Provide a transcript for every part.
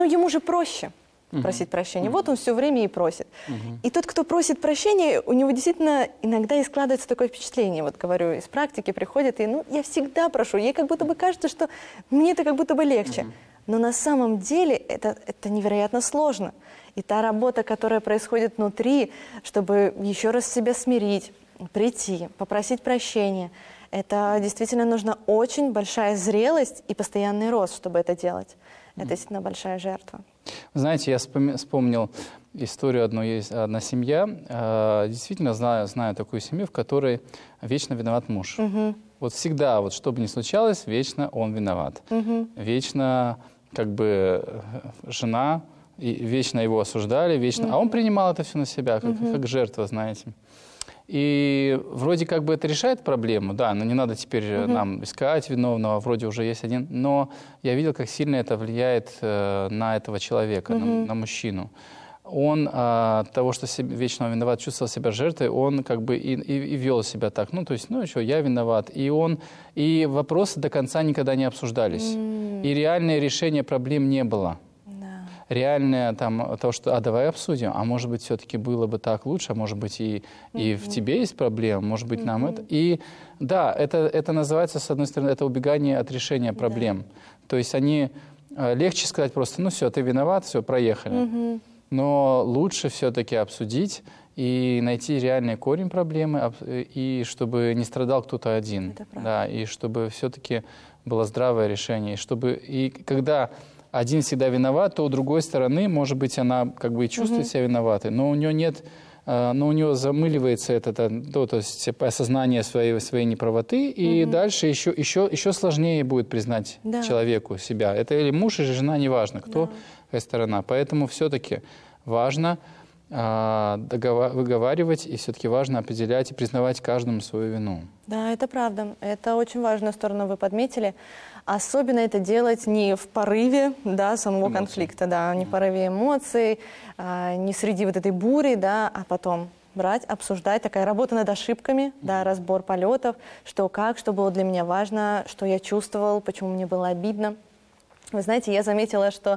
ему же проще просить прощения. Вот он все время и просит. И тот, кто просит прощения, у него действительно иногда и складывается такое впечатление. Вот говорю, из практики приходит, и я всегда прошу. Ей как будто бы кажется, что мне это как будто бы легче. Но на самом деле это невероятно сложно. И та работа, которая происходит внутри, чтобы еще раз себя смирить, прийти, попросить прощения, это действительно нужна очень большая зрелость и постоянный рост, чтобы это делать. Это действительно большая жертва. Знаете, я вспомнил историю одна семья. Действительно знаю такую семью, в которой вечно виноват муж. Вот всегда, вот что бы ни случалось, вечно он виноват. Вечно как бы жена, и вечно его осуждали, вечно... А он принимал это все на себя, как жертва, знаете. И вроде как бы это решает проблему, да, но не надо теперь нам искать виновного, вроде уже есть один. Но я видел, как сильно это влияет на этого человека, на мужчину. Он от того, что вечно виноват, чувствовал себя жертвой, он как бы и вел себя так. То есть, что, я виноват. И вопросы до конца никогда не обсуждались. И реальное решение проблем не было. Реальное то, что давай обсудим, а может быть, все-таки было бы так лучше, а может быть, и в тебе есть проблема, может быть, нам это... И да, это называется, с одной стороны, это убегание от решения проблем. То есть легче сказать просто, все, ты виноват, все, проехали. Но лучше все-таки обсудить и найти реальный корень проблемы, и чтобы не страдал кто-то один. Да, и чтобы все-таки было здравое решение. И когда один всегда виноват, то у другой стороны, может быть, она как бы и чувствует себя виноватой, но у нее нет, но у нее замыливается то есть осознание своей неправоты, и дальше еще сложнее будет признать человеку себя. Это или муж, или жена, неважно, какая сторона. Поэтому все-таки важно выговаривать, и все-таки важно определять и признавать каждому свою вину. Да, это правда. Это очень важную сторону вы подметили. Особенно это делать не в порыве самого конфликта, не в порыве эмоций, не среди вот этой бури, а потом брать, обсуждать. Такая работа над ошибками, разбор полетов, что было для меня важно, что я чувствовал, почему мне было обидно. Вы знаете, я заметила, что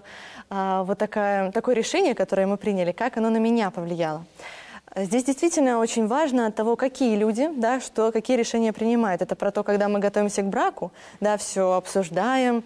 такое решение, которое мы приняли, как оно на меня повлияло. Здесь действительно очень важно от того, какие люди, какие решения принимают. Это про то, когда мы готовимся к браку, все обсуждаем,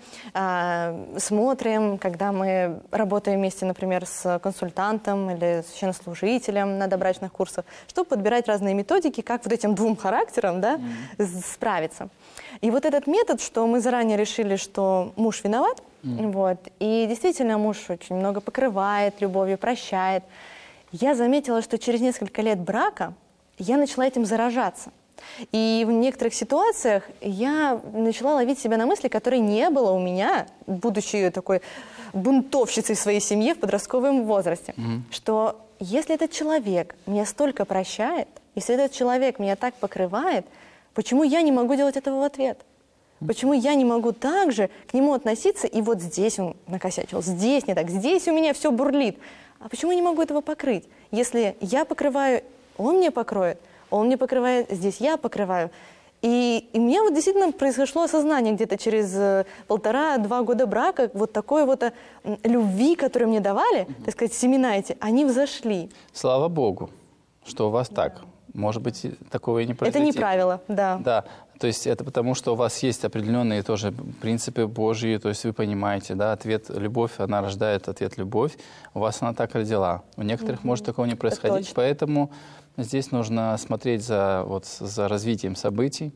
смотрим, когда мы работаем вместе, например, с консультантом или священнослужителем на добрачных курсах, чтобы подбирать разные методики, как вот этим двум характерам справиться. И вот этот метод, что мы заранее решили, что муж виноват, и действительно муж очень много покрывает любовью, прощает. Я заметила, что через несколько лет брака я начала этим заражаться. И в некоторых ситуациях я начала ловить себя на мысли, которые не было у меня, будучи такой бунтовщицей в своей семье в подростковом возрасте. Что если этот человек меня столько прощает, если этот человек меня так покрывает, почему я не могу делать этого в ответ? Почему я не могу так же к нему относиться, и вот здесь он накосячил, здесь не так, здесь у меня все бурлит. А почему я не могу этого покрыть? Если я покрываю, он мне покроет, он мне покрывает, здесь я покрываю. И у меня действительно произошло осознание где-то через 1,5-2 года брака, такой любви, которую мне давали, так сказать, семена эти, они взошли. Слава Богу, что у вас так. Может быть, такого и не произойти. Это не правило, Да, то есть это потому, что у вас есть определенные тоже принципы Божьи, то есть вы понимаете, ответ «любовь», она рождает ответ «любовь», у вас она так родила. У некоторых может такого не происходить, поэтому здесь нужно смотреть за развитием событий.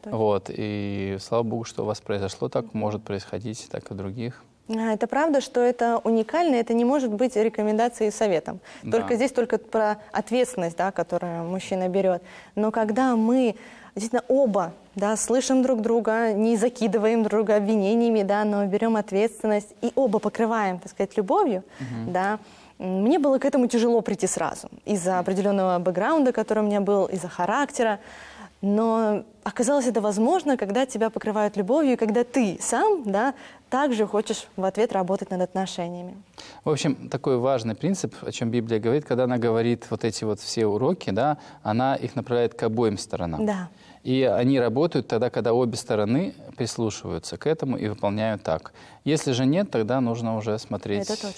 И слава Богу, что у вас произошло так, может происходить так и у других. Это правда, что это уникально, это не может быть рекомендацией и советом. Здесь только про ответственность, которую мужчина берет. Но когда мы действительно оба слышим друг друга, не закидываем друг друга обвинениями, но берем ответственность и оба покрываем, так сказать, любовью, мне было к этому тяжело прийти сразу. Из-за определенного бэкграунда, который у меня был, из-за характера. Но оказалось это возможно, когда тебя покрывают любовью, и когда ты сам, да, также хочешь в ответ работать над отношениями. В общем, такой важный принцип, о чем Библия говорит, когда она говорит вот эти вот все уроки, да, она их направляет к обоим сторонам. Да. И они работают тогда, когда обе стороны прислушиваются к этому и выполняют так. Если же нет, тогда нужно уже смотреть. Это точно.